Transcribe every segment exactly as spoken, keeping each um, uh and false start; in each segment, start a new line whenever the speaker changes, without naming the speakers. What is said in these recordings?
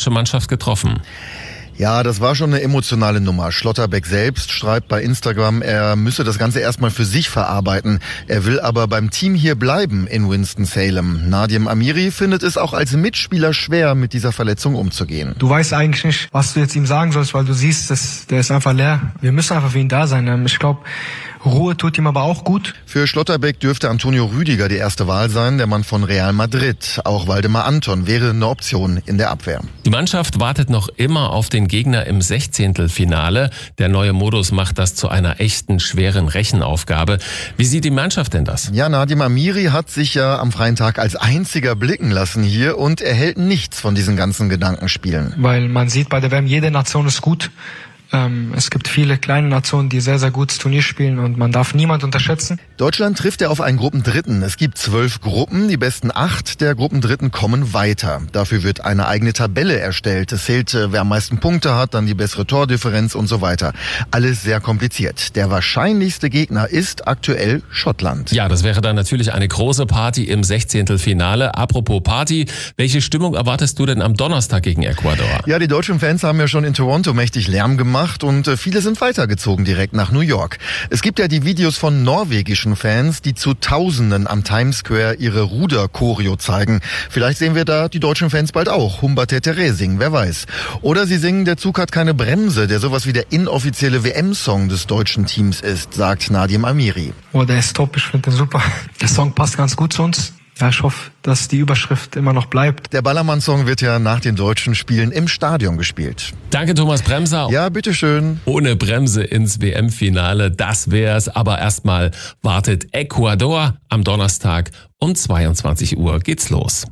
deutsche Mannschaft getroffen.
Ja, das war schon eine emotionale Nummer. Schlotterbeck selbst schreibt bei Instagram, er müsse das Ganze erstmal für sich verarbeiten. Er will aber beim Team hier bleiben in Winston-Salem. Nadim Amiri findet es auch als Mitspieler schwer, mit dieser Verletzung umzugehen.
Du weißt eigentlich nicht, was du jetzt ihm sagen sollst, weil du siehst, dass der ist einfach leer. Wir müssen einfach für ihn da sein. Ich glaube, Ruhe tut ihm aber auch gut.
Für Schlotterbeck dürfte Antonio Rüdiger die erste Wahl sein, der Mann von Real Madrid. Auch Waldemar Anton wäre eine Option in der Abwehr.
Die Mannschaft wartet noch immer auf den Gegner im Sechzehntelfinale. Der neue Modus macht das zu einer echten, schweren Rechenaufgabe. Wie sieht die Mannschaft denn das?
Ja, Nadim Amiri hat sich ja am freien Tag als einziger blicken lassen hier und er hält nichts von diesen ganzen Gedankenspielen.
Weil man sieht bei der W M, jede Nation ist gut. Ähm, es gibt viele kleine Nationen, die sehr, sehr gutes Turnier spielen und man darf niemand unterschätzen.
Deutschland trifft ja auf einen Gruppendritten. Es gibt zwölf Gruppen. Die besten acht der Gruppendritten kommen weiter. Dafür wird eine eigene Tabelle erstellt. Es zählt, wer am meisten Punkte hat, dann die bessere Tordifferenz und so weiter. Alles sehr kompliziert. Der wahrscheinlichste Gegner ist aktuell Schottland.
Ja, das wäre dann natürlich eine große Party im Sechzehntelfinale. Apropos Party, welche Stimmung erwartest du denn am Donnerstag gegen Ecuador?
Ja, die deutschen Fans haben ja schon in Toronto mächtig Lärm gemacht. Und viele sind weitergezogen direkt nach New York. Es gibt ja die Videos von norwegischen Fans, die zu Tausenden am Times Square ihre Ruder-Choreo zeigen. Vielleicht sehen wir da die deutschen Fans bald auch Humberto singen, wer weiß. Oder sie singen Der Zug hat keine Bremse, der sowas wie der inoffizielle W M-Song des deutschen Teams ist, sagt Nadim Amiri.
Oh, der ist top, ich finde den super. Der Song passt ganz gut zu uns. Ja, ich hoffe, dass die Überschrift immer noch bleibt.
Der Ballermann-Song wird ja nach den deutschen Spielen im Stadion gespielt.
Danke, Thomas Bremser.
Ja, bitteschön.
Ohne Bremse ins W M-Finale, das wär's. Aber erstmal wartet Ecuador am Donnerstag um zweiundzwanzig Uhr geht's los.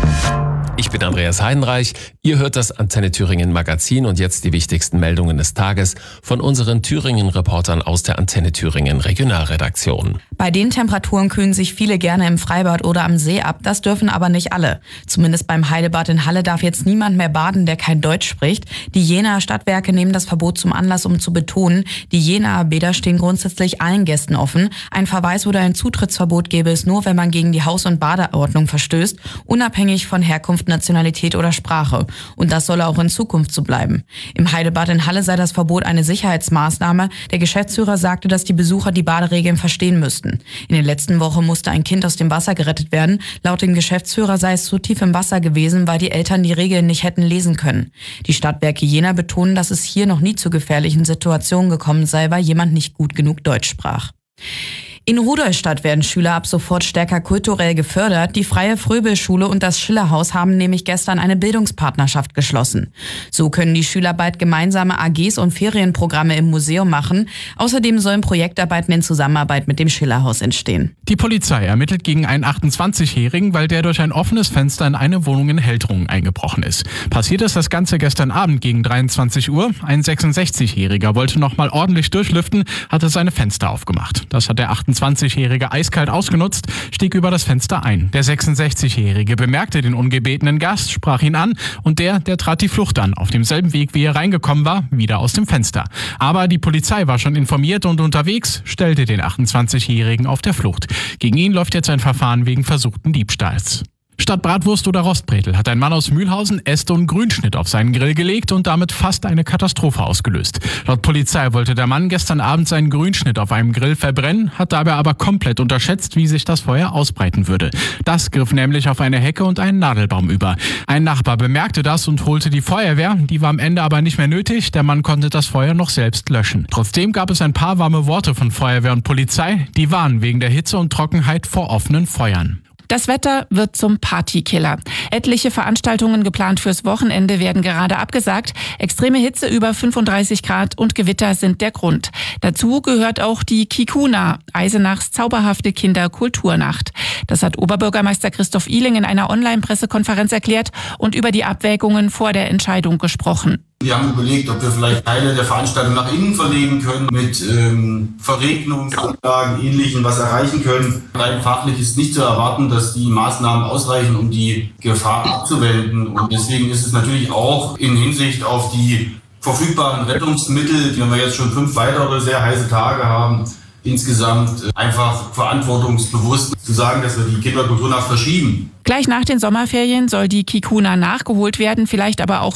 Ich bin Andreas Heidenreich. Ihr hört das Antenne Thüringen Magazin und jetzt die wichtigsten Meldungen des Tages von unseren Thüringen-Reportern aus der Antenne Thüringen Regionalredaktion.
Bei den Temperaturen kühlen sich viele gerne im Freibad oder am See ab. Das dürfen aber nicht alle. Zumindest beim Heidebad in Halle darf jetzt niemand mehr baden, der kein Deutsch spricht. Die Jenaer Stadtwerke nehmen das Verbot zum Anlass, um zu betonen, die Jenaer Bäder stehen grundsätzlich allen Gästen offen. Ein Verweis oder ein Zutrittsverbot gäbe es nur, wenn man gegen die Haus- und Badeordnung verstößt, unabhängig von Herkunft, Nationalität oder Sprache. Und das solle auch in Zukunft so bleiben. Im Heidebad in Halle sei das Verbot eine Sicherheitsmaßnahme. Der Geschäftsführer sagte, dass die Besucher die Baderegeln verstehen müssten. In der letzten Woche musste ein Kind aus dem Wasser gerettet werden. Laut dem Geschäftsführer sei es so tief im Wasser gewesen, weil die Eltern die Regeln nicht hätten lesen können. Die Stadtwerke Jena betonen, dass es hier noch nie zu gefährlichen Situationen gekommen sei, weil jemand nicht gut genug Deutsch sprach. In Rudolstadt werden Schüler ab sofort stärker kulturell gefördert. Die Freie Fröbelschule und das Schillerhaus haben nämlich gestern eine Bildungspartnerschaft geschlossen. So können die Schüler bald gemeinsame A Gs und Ferienprogramme im Museum machen. Außerdem sollen Projektarbeiten in Zusammenarbeit mit dem Schillerhaus entstehen.
Die Polizei ermittelt gegen einen achtundzwanzigjährigen, weil der durch ein offenes Fenster in eine Wohnung in Heldrungen eingebrochen ist. Passiert ist das Ganze gestern Abend gegen dreiundzwanzig Uhr. Ein sechsundsechzigjähriger wollte noch mal ordentlich durchlüften, hatte seine Fenster aufgemacht. Das hat der achtundzwanzigjährige eiskalt ausgenutzt, stieg über das Fenster ein. Der sechsundsechzigjährige bemerkte den ungebetenen Gast, sprach ihn an und der, der trat die Flucht an, auf demselben Weg, wie er reingekommen war, wieder aus dem Fenster. Aber die Polizei war schon informiert und unterwegs, stellte den achtundzwanzigjährigen auf der Flucht. Gegen ihn läuft jetzt ein Verfahren wegen versuchten Diebstahls. Statt Bratwurst oder Rostbretel hat ein Mann aus Mühlhausen Äste und Grünschnitt auf seinen Grill gelegt und damit fast eine Katastrophe ausgelöst. Laut Polizei wollte der Mann gestern Abend seinen Grünschnitt auf einem Grill verbrennen, hat dabei aber komplett unterschätzt, wie sich das Feuer ausbreiten würde. Das griff nämlich auf eine Hecke und einen Nadelbaum über. Ein Nachbar bemerkte das und holte die Feuerwehr, die war am Ende aber nicht mehr nötig, der Mann konnte das Feuer noch selbst löschen. Trotzdem gab es ein paar warme Worte von Feuerwehr und Polizei, die warnen wegen der Hitze und Trockenheit vor offenen Feuern.
Das Wetter wird zum Partykiller. Etliche Veranstaltungen geplant fürs Wochenende werden gerade abgesagt. Extreme Hitze über fünfunddreißig Grad und Gewitter sind der Grund. Dazu gehört auch die Kikuna, Eisenachs zauberhafte Kinderkulturnacht. Das hat Oberbürgermeister Christoph Ihling in einer Online-Pressekonferenz erklärt und über die Abwägungen vor der Entscheidung gesprochen.
Wir haben überlegt, ob wir vielleicht Teile der Veranstaltung nach innen verlegen können, mit ähm, Verregnungsanlagen, Ähnlichem, was erreichen können. Rein fachlich ist nicht zu erwarten, dass die Maßnahmen ausreichen, um die Gefahr abzuwenden. Und deswegen ist es natürlich auch in Hinsicht auf die verfügbaren Rettungsmittel, wenn wir jetzt schon fünf weitere sehr heiße Tage haben, insgesamt einfach verantwortungsbewusst zu sagen, dass wir die Kinderkulturnacht verschieben.
Gleich nach den Sommerferien soll die Kikuna nachgeholt werden, vielleicht aber auch